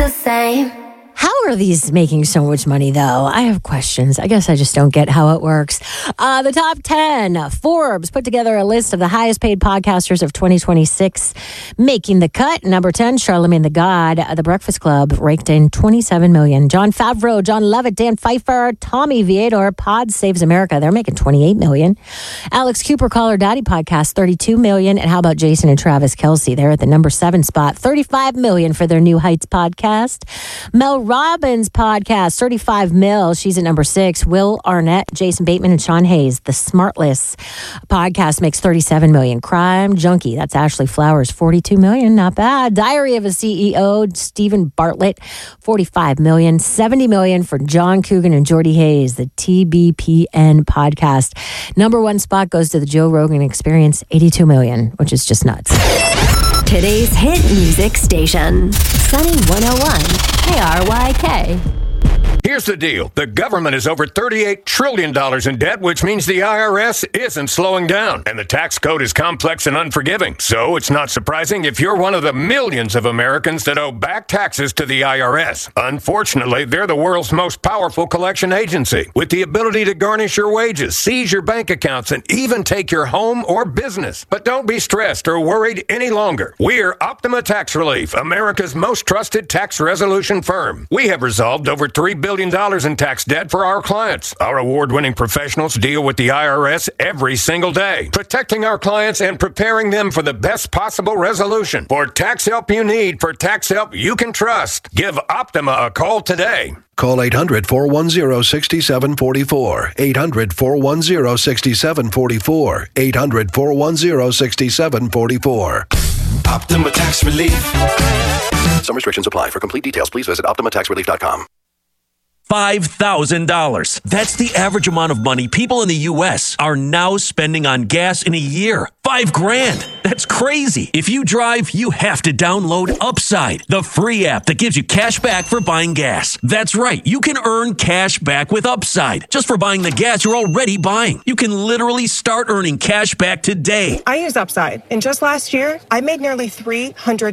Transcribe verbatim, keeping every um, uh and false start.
the same. How are these making so much money, though? I have questions. I guess I just don't get how it works. Uh, the top ten. Forbes put together a list of the highest paid podcasters of twenty twenty-six. Making the cut. Number ten, Charlemagne the God. The Breakfast Club raked in twenty-seven million dollars. Jon Favreau, John Lovett, Dan Pfeiffer, Tommy Viedor, Pod Saves America. They're making twenty-eight million dollars. Alex Cooper, Call Her Daddy podcast, thirty-two million dollars. And how about Jason and Travis Kelce? They're at the number seven spot, thirty-five million dollars for their New Heights podcast. Mel Robbins podcast, thirty-five mil. She's at number six. Will Arnett, Jason Bateman, and Sean Hayes. The Smartless podcast makes thirty-seven million. Crime Junkie, that's Ashley Flowers, forty-two million. Not bad. Diary of a C E O, Stephen Bartlett, forty-five million. seventy million for John Coogan and Jordy Hayes. The T B P N podcast. Number one spot goes to the Joe Rogan Experience, eighty-two million, which is just nuts. Today's hit music station, Sunny one oh one, K R Y K. Here's the deal. The government is over thirty-eight trillion dollars in debt, which means the I R S isn't slowing down. And the tax code is complex and unforgiving. So it's not surprising if you're one of the millions of Americans that owe back taxes to the I R S. Unfortunately, they're the world's most powerful collection agency, with the ability to garnish your wages, seize your bank accounts, and even take your home or business. But don't be stressed or worried any longer. We're Optima Tax Relief, America's most trusted tax resolution firm. We have resolved over three billion dollars in tax debt for our clients. Our award-winning professionals deal with the I R S every single day, protecting our clients and preparing them for the best possible resolution. For tax help you need, for tax help you can trust, give Optima a call today. Call eight hundred, four one zero, six seven four four. eight hundred, four one zero, six seven four four. eight hundred, four one zero, six seven four four. Optima Tax Relief. Some restrictions apply. For complete details, please visit optima tax relief dot com. five thousand dollars. That's the average amount of money people in the U S are now spending on gas in a year. Five grand. That's crazy. If you drive, you have to download Upside, the free app that gives you cash back for buying gas. That's right. You can earn cash back with Upside just for buying the gas you're already buying. You can literally start earning cash back today. I use Upside, and just last year, I made nearly three hundred